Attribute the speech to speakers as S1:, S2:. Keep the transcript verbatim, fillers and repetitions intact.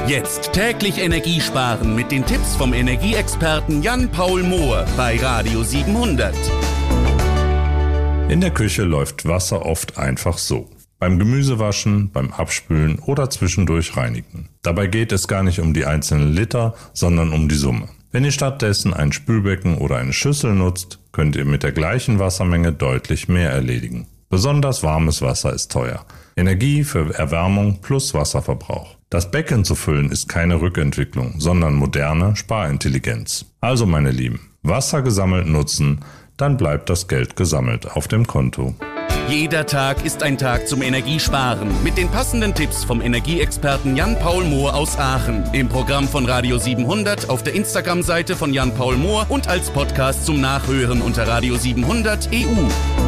S1: Jetzt täglich Energie sparen mit den Tipps vom Energieexperten Jan-Paul Mohr bei Radio siebenhundert.
S2: In der Küche läuft Wasser oft einfach so. Beim Gemüsewaschen, beim Abspülen oder zwischendurch reinigen. Dabei geht es gar nicht um die einzelnen Liter, sondern um die Summe. Wenn ihr stattdessen ein Spülbecken oder eine Schüssel nutzt, könnt ihr mit der gleichen Wassermenge deutlich mehr erledigen. Besonders warmes Wasser ist teuer. Energie für Erwärmung plus Wasserverbrauch. Das Becken zu füllen ist keine Rückentwicklung, sondern moderne Sparintelligenz. Also meine Lieben, Wasser gesammelt nutzen, dann bleibt das Geld gesammelt auf dem Konto.
S1: Jeder Tag ist ein Tag zum Energiesparen mit den passenden Tipps vom Energieexperten Jan-Paul Mohr aus Aachen. Im Programm von Radio siebenhundert, auf der Instagram-Seite von Jan-Paul Mohr und als Podcast zum Nachhören unter Radio siebenhundert E U.